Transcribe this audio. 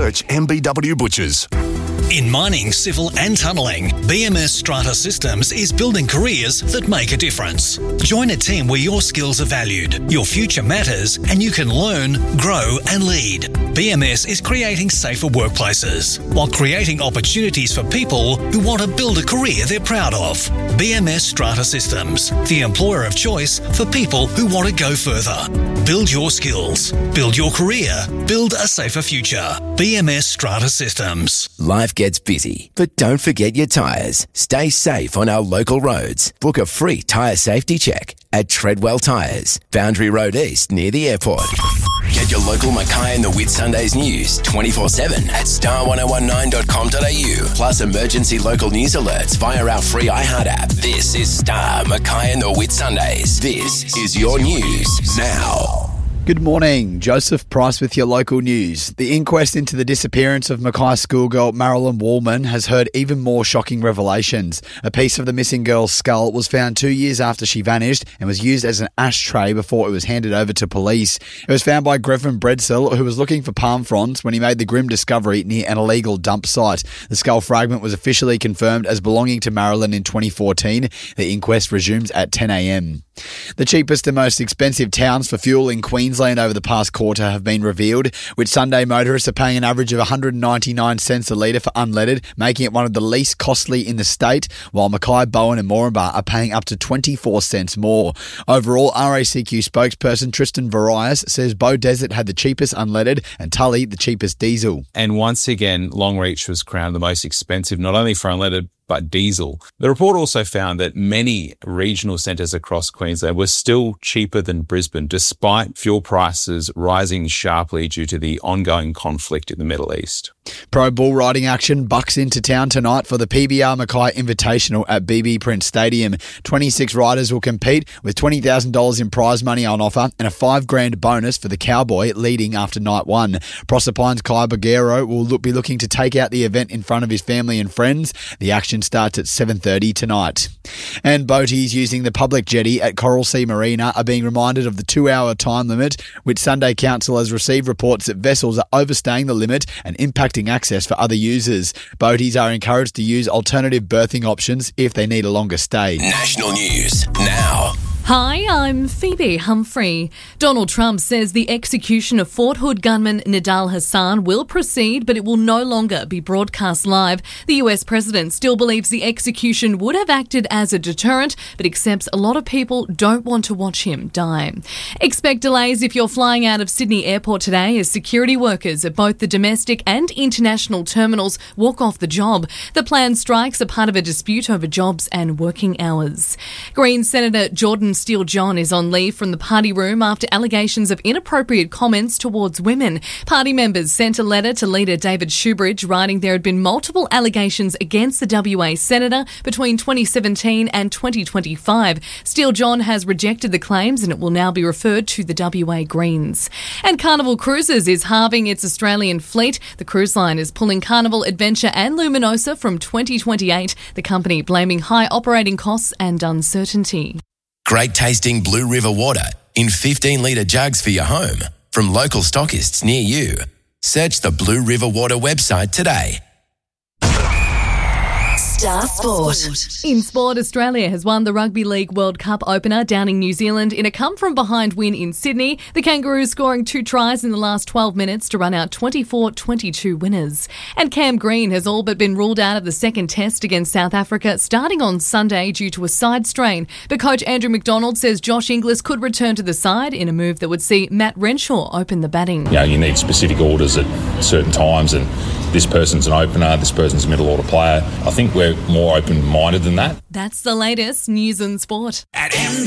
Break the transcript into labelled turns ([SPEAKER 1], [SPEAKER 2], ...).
[SPEAKER 1] Search MBW Butchers.
[SPEAKER 2] In mining, civil and tunnelling, BMS Strata Systems is building careers that make a difference. Join a team where your skills are valued, your future matters, and you can learn, grow and lead. BMS is creating safer workplaces while creating opportunities for people who want to build a career they're proud of. BMS Strata Systems, the employer of choice for people who want to go further. Build your skills, build your career, build a safer future. BMS Strata Systems.
[SPEAKER 3] Life gets busy, but don't forget your tyres. Stay safe on our local roads. Book a free tyre safety check at Treadwell Tyres, Boundary Road East near the airport. Get your local Mackay and the Whitsundays news 24/7 at star1019.com.au. Plus emergency local news alerts via our free iHeart app. This is Star Mackay and the Whitsundays. This is your news now.
[SPEAKER 4] Good morning, Joseph Price with your local news. The inquest into the disappearance of Mackay schoolgirl Marilyn Wallman has heard even more shocking revelations. A piece of the missing girl's skull was found 2 years after she vanished and was used as an ashtray before it was handed over to police. It was found by Grevin Bredsell, who was looking for palm fronds when he made the grim discovery near an illegal dump site. The skull fragment was officially confirmed as belonging to Marilyn in 2014. The inquest resumes at 10 a.m. The cheapest and most expensive towns for fuel in Queensland over the past quarter have been revealed, with Sunday motorists are paying an average of 199 cents a litre for unleaded, making it one of the least costly in the state, while Mackay, Bowen and Moranbah are paying up to 24 cents more. Overall, RACQ spokesperson Tristan Varias says Bow Desert had the cheapest unleaded and Tully the cheapest diesel.
[SPEAKER 5] And once again, Longreach was crowned the most expensive, not only for unleaded, but diesel. The report also found that many regional centres across Queensland were still cheaper than Brisbane, despite fuel prices rising sharply due to the ongoing conflict in the Middle East.
[SPEAKER 4] Pro bull riding action bucks into town tonight for the PBR Mackay Invitational at BB Prince Stadium. 26 riders will compete with $20,000 in prize money on offer and a $5,000 bonus for the cowboy leading after night one. Proserpine's Kai Bagheero will be looking to take out the event in front of his family and friends. The action starts at 7:30 tonight. And boaties using the public jetty at Coral Sea Marina are being reminded of the 2-hour time limit, which Sunday Council has received reports that vessels are overstaying the limit and impacting access for other users. Boaties are encouraged to use alternative berthing options if they need a longer stay.
[SPEAKER 3] National news now.
[SPEAKER 6] Hi, I'm Phoebe Humphrey. Donald Trump says the execution of Fort Hood gunman Nidal Hassan will proceed, but it will no longer be broadcast live. The US president still believes the execution would have acted as a deterrent, but accepts a lot of people don't want to watch him die. Expect delays if you're flying out of Sydney Airport today as security workers at both the domestic and international terminals walk off the job. The planned strikes are part of a dispute over jobs and working hours. Greens Senator Jordan Steele John is on leave from the party room after allegations of inappropriate comments towards women. Party members sent a letter to leader David Shoebridge writing there had been multiple allegations against the WA senator between 2017 and 2025. Steele John has rejected the claims and it will now be referred to the WA Greens. And Carnival Cruises is halving its Australian fleet. The cruise line is pulling Carnival, Adventure and Luminosa from 2028, the company blaming high operating costs and uncertainty.
[SPEAKER 3] Great tasting Blue River water in 15-litre jugs for your home from local stockists near you. Search the Blue River Water website today.
[SPEAKER 7] Star Sport.
[SPEAKER 6] In sport, Australia has won the Rugby League World Cup opener down in New Zealand in a come-from-behind win in Sydney. The Kangaroos scoring 2 tries in the last 12 minutes to run out 24-22 winners. And Cam Green has all but been ruled out of the second test against South Africa starting on Sunday due to a side strain. But coach Andrew McDonald says Josh Inglis could return to the side in a move that would see Matt Renshaw open the batting.
[SPEAKER 8] You need specific orders at certain times, and this person's an opener, this person's a middle order player. I think we're more open-minded than that.
[SPEAKER 6] That's the latest news and sport.